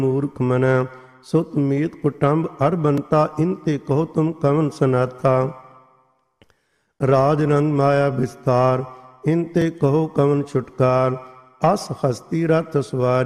मूर्ख मन सुत मीत कुटुंब हर बनता, इनते कहो तुम कवन सनाता। राज रंग माया विस्तार, इनते कहो कवन छुटकार, अस हस्ती रथ सवार